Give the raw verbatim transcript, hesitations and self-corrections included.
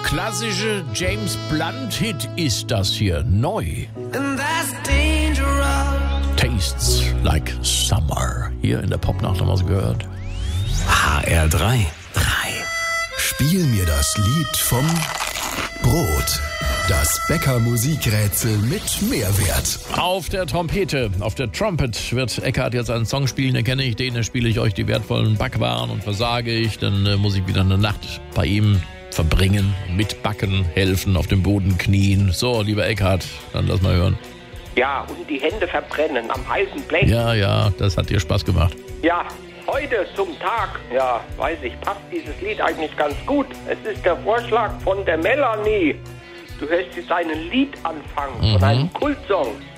klassische James Blunt-Hit ist das hier, neu. And that's dangerous. Tastes like summer. Hier in der Popnacht haben wir es gehört. H R drei. Drei. Spiel mir das Lied vom Brot. Das Bäcker-Musikrätsel mit Mehrwert. Auf der Trompete, auf der Trumpet wird Eckhard jetzt einen Song spielen, den kenne ich, den spiele ich euch die wertvollen Backwaren und versage ich, dann äh, muss ich wieder eine Nacht bei ihm verbringen, mitbacken, helfen, auf dem Boden knien. So, lieber Eckhard, dann lass mal hören. Ja, und die Hände verbrennen am heißen Blech. Ja, ja, das hat dir Spaß gemacht. Ja, heute zum Tag, ja, weiß ich, passt dieses Lied eigentlich ganz gut. Es ist der Vorschlag von der Melanie. Du hörst jetzt einen Liedanfang Mhm. von einem Kultsong.